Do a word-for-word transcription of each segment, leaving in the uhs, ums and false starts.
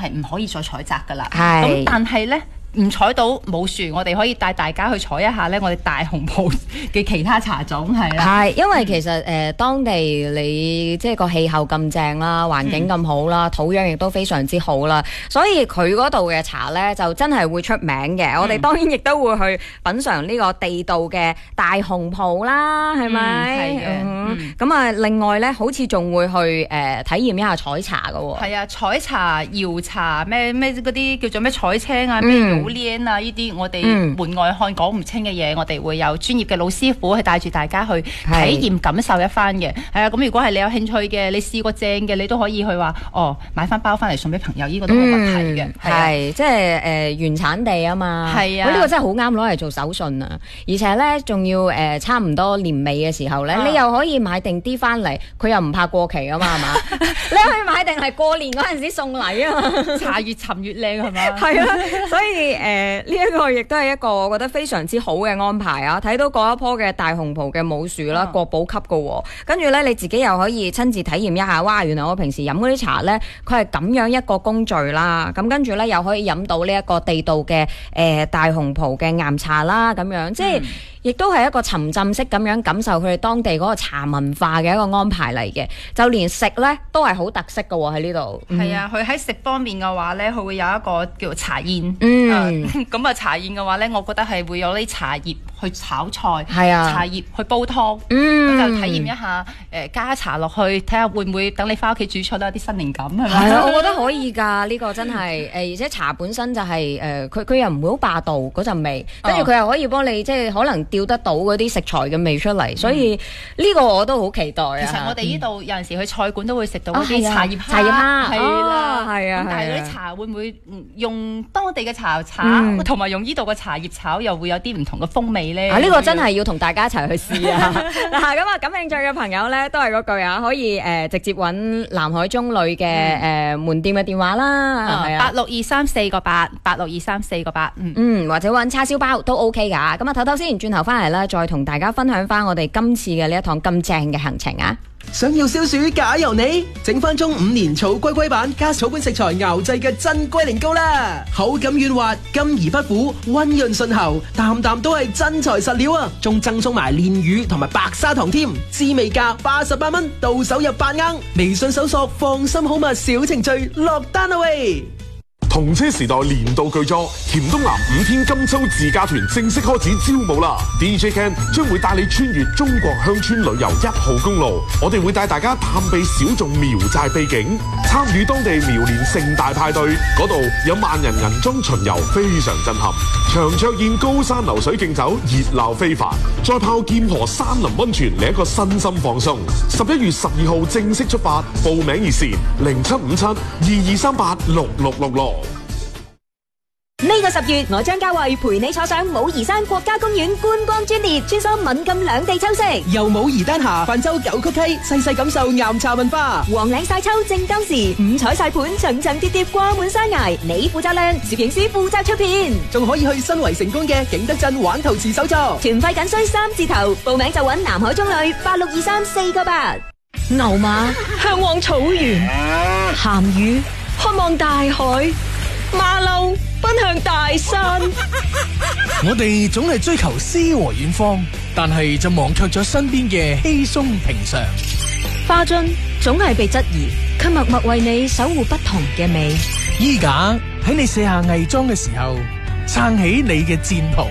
係唔可以再採摘㗎啦。 係咁但係咧。唔採到冇樹，我哋可以帶大家去採一下咧，我哋大紅袍嘅其他茶種係啦。 係，因為其實誒、呃、當地你即係個氣候咁正啦，環境咁好啦，嗯、土壤亦都非常之好啦，所以佢嗰度嘅茶咧就真係會出名嘅。嗯、我哋當然亦都會去品嚐呢個地道嘅大紅袍啦，係咪？係嘅。咁啊，另外咧，好似仲會去誒、呃、體驗一下採茶㗎喎。 係啊，採茶、搖茶咩咩嗰啲叫做咩採青啊，咩嗯啊！呢啲我哋門外漢講唔清嘅嘢，嗯、我哋會有專業嘅老師傅去帶住大家去體驗感受一番嘅。係啊，咁如果係你有興趣嘅，你試過正嘅，你都可以去話哦，買翻包翻嚟送俾朋友，呢、呢個都冇問題嘅。 係、嗯、即係誒、呃、原產地啊嘛。係啊，呢、呢個真係好啱攞嚟做手信啊！而且咧，仲要誒、呃、差唔多年尾嘅時候咧，啊、你又可以買定啲翻嚟，佢又唔怕過期啊嘛，係嘛？你可以買定係過年嗰陣時送禮啊嘛。 茶越沉越靚係嘛？ 係啊，所以。誒呢一個亦都係一個我覺得非常之好嘅安排啊！睇到嗰一棵嘅大紅袍嘅母樹啦，國寶級嘅喎，跟住咧你自己又可以親自體驗一下，哇！原來我平時飲嗰啲茶咧，佢係咁樣一個工序啦，咁跟住咧又可以飲到呢一個地道嘅誒、呃、大紅袍嘅岩茶啦，咁樣即係。嗯亦都係一個沉浸式咁樣感受佢哋當地嗰個茶文化嘅一個安排嚟嘅，就連食咧都係好特色嘅喎喺呢度。係、嗯、 啊，佢喺食方面嘅話咧，佢會有一個叫做茶宴。 嗯， 咁啊、呃、茶宴嘅話咧，我覺得係會有啲茶葉去炒菜， 係啊， 茶葉去煲湯， 嗯， 咁就體驗一下誒、呃、加茶落去，睇下會唔會等你翻屋企煮出一啲新靈感係咪？ 係啊，我覺得可以㗎，呢、呢個真係誒、呃，而且茶本身就係、是、誒，佢、呃、佢又唔會好霸道嗰陣味，跟住佢又可以幫你即係可能調得到嗰啲食材嘅味出嚟，所以呢個我都好期待啊！ 其實我哋呢度有陣時去菜館都會食到嗰啲茶葉蝦， 茶葉蝦係啦， 係啊。 但係嗰啲茶會唔會用當地嘅茶炒，同埋用呢度嘅茶葉炒，又會有啲唔同嘅風味咧？啊， 呢個真係要同大家一齊去試啊！嗱，咁啊，感興趣嘅朋友咧，都係嗰句啊，可以誒直接揾南海中旅嘅誒門店嘅電話啦，係啊， 八六二三四個八，八六二三四個八，嗯嗯，或者揾叉燒包都 OK 㗎。咁啊，唞唞先，轉頭翻嚟啦，再同大家分享翻我哋今次嘅呢一趟咁正嘅行程啊！ 想要消暑假由你，整翻中五年草龜龜版加草本食材熬製嘅真龜苓膏啦，口感軟滑，甘而不苦，溫潤順喉，啖啖都係真材實料啊！仲贈送埋煉乳同埋白砂糖添，滋味價八十八蚊，到手入八盎。微信搜索放心好物小程序落單啦喂！ 同車時代年度巨作甜東南五天金秋自駕團正式開始招募啦 ！D J Ken 將會帶你穿越中國鄉村旅遊一號公路，我哋會帶大家探秘小眾苗寨秘境，參與當地苗年盛大派對，嗰度有萬人銀裝巡遊，非常震撼。長桌宴、高山流水競走，熱鬧非凡。再泡劍河山林溫泉，嚟一個身心放鬆。十一月十二號正式出發，報名熱線零七五七二二三八六六六六。 呢個十月，我張家慧陪你坐上武夷山國家公園觀光專列，穿梭閩贛兩地秋色， 由武夷丹霞泛舟九曲溪，細細感受岩茶文化。 黃嶺晒秋正當時，五彩晒盤層層疊疊掛滿山崖，你負責亮，攝影師負責出片， 仲可以去新圍成功嘅景德鎮玩陶瓷手作。 團費僅需三字頭，報名就揾南海中旅八六二三四個八。 牛馬向往草原，鹹魚渴望大海，馬騮奔向大山。 我哋總係追求詩和遠方，但係就忘卻咗身邊嘅稀鬆平常。 花樽總係被質疑，卻默默為你守護不同嘅美。 衣架喺你卸下偽裝嘅時候，撐起你嘅戰袍。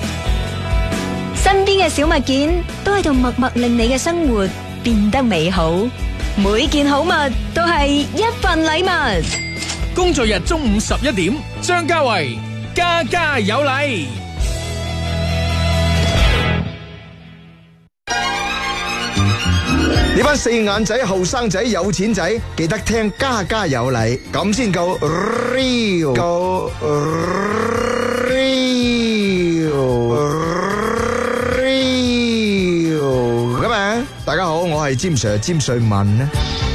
身邊嘅小物件都喺度默默令你嘅生活變得美好。每件好物都係一份禮物。 工作日中午十一點，張家慧家家有禮。 呢班四眼仔、後生仔、有錢仔，記得聽家家有禮，咁先夠 real， 夠 real， real 咁啊！大家好，我係詹 Sir 詹瑞文啊。